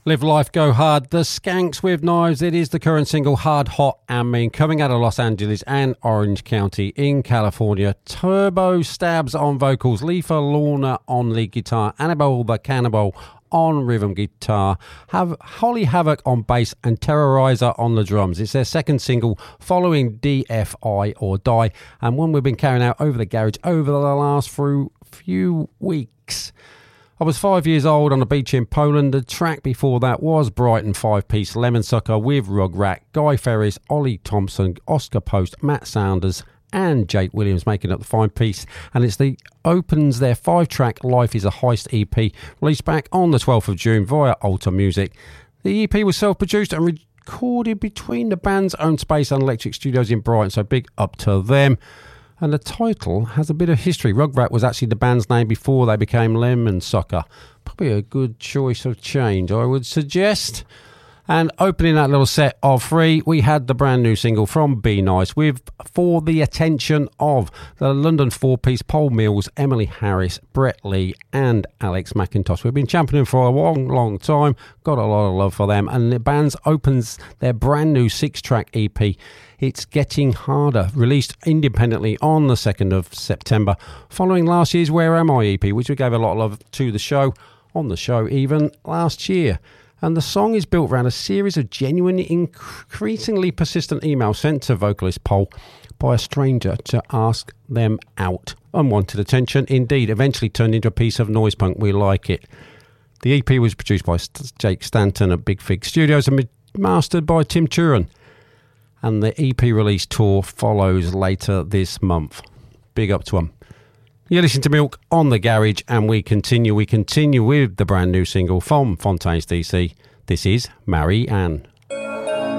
Live Life, Go Hard, The Skanks with Knives. It is the current single, Hard, Hot and Mean, coming out of Los Angeles and Orange County in California. Turbo Stabs on vocals, Leafa Lorna on lead guitar, Annabelle the Cannibal on rhythm guitar, have Holly Havoc on bass and Terrorizer on the drums. It's their second single following DFI or Die, and one we've been carrying out over the garage over the last few weeks. I was 5 years old on a beach in Poland. The track before that was Brighton 5-piece Lemon Sucker with Rugrat, Guy Ferris, Ollie Thompson, Oscar Post, Matt Saunders and Jake Williams making up the 5-piece. And it's opens their 5-track Life is a Heist EP, released back on the 12th of June via Alta Music. The EP was self-produced and recorded between the band's own space and Electric Studios in Brighton, so big up to them. And the title has a bit of history. Rugrat was actually the band's name before they became Lemon Sucker. Probably a good choice of change, I would suggest. And opening that little set of 3, we had the brand new single from Be Nice with For the Attention of the London 4-piece Paul Mills, Emily Harris, Brett Lee and Alex McIntosh. We've been championing for a long time, got a lot of love for them, and the band opens their brand new 6-track EP, It's Getting Harder, released independently on the 2nd of September, following last year's Where Am I EP, which we gave a lot of love to the show, on the show even last year. And the song is built around a series of genuinely increasingly persistent emails sent to vocalist Paul by a stranger to ask them out. Unwanted attention, indeed, eventually turned into a piece of noise punk. We like it. The EP was produced by Jake Stanton at Big Fig Studios and mastered by Tim Turan. And the EP release tour follows later this month. Big up to them. You're listening to Milk on the Garage, and we continue with the brand new single from Fontaines DC. This is Marie Anne.